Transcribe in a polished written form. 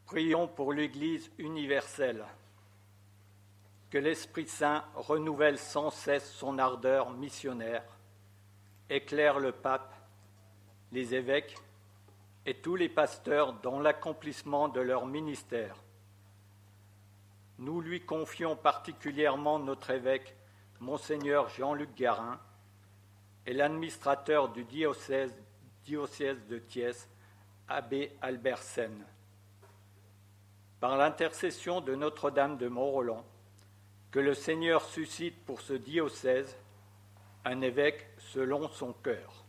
Prions pour l'Église universelle. Que l'Esprit Saint renouvelle sans cesse son ardeur missionnaire, éclaire le pape, les évêques et tous les pasteurs dans l'accomplissement de leur ministère. Nous lui confions particulièrement notre évêque, Monseigneur Jean-Luc Garin, et l'administrateur du diocèse de Thiès, abbé Albert Sen. Par l'intercession de Notre-Dame de Mont-Roland, que le Seigneur suscite pour ce diocèse un évêque selon son cœur.